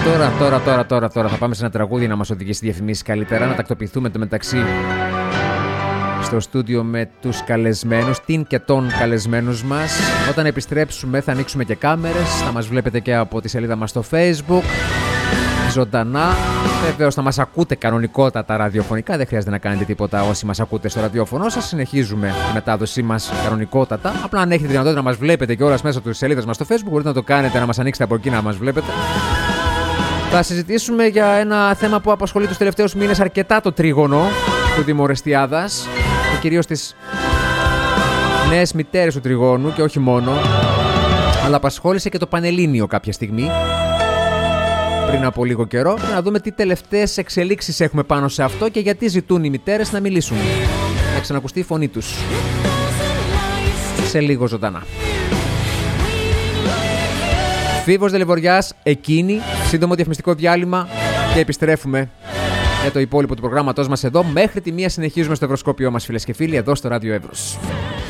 Τώρα θα πάμε σε ένα τραγούδι να μας οδηγήσει διαφημίσεις καλύτερα, να τακτοποιηθούμε το μεταξύ στο στούντιο με τους καλεσμένους, την και τον καλεσμένους μας. Όταν επιστρέψουμε θα ανοίξουμε και κάμερες, θα μας βλέπετε και από τη σελίδα μας στο Facebook, ζωντανά. Βεβαίως θα μας ακούτε κανονικότατα ραδιοφωνικά, δεν χρειάζεται να κάνετε τίποτα όσοι μας ακούτε στο ραδιόφωνο σας. Συνεχίζουμε τη μετάδοσή μας κανονικότατα. Απλά αν έχετε δυνατότητα να μας βλέπετε και όλας μέσα από τις σελίδες μας στο Facebook, μπορείτε να το κάνετε, να μας ανοίξετε από εκεί να μας βλέπετε. Θα συζητήσουμε για ένα θέμα που απασχολεί τους τελευταίους μήνες αρκετά το τρίγωνο του Δήμου Ορεστιάδας και κυρίως τις νέες μητέρες του τριγώνου και όχι μόνο, αλλά απασχόλησε και το Πανελλήνιο κάποια στιγμή πριν από λίγο καιρό, να δούμε τι τελευταίες εξελίξεις έχουμε πάνω σε αυτό και γιατί ζητούν οι μητέρες να μιλήσουν, να ξανακουστεί η φωνή τους σε λίγο ζωντανά. Φίβος Δελιβοριάς, εκείνη, σύντομο διαφημιστικό διάλειμμα και επιστρέφουμε για το υπόλοιπο του προγράμματός μας εδώ. Μέχρι τη 1 συνεχίζουμε στο ευρωσκόπιό μας, φίλες και φίλοι, εδώ στο Ράδιο Εύρος.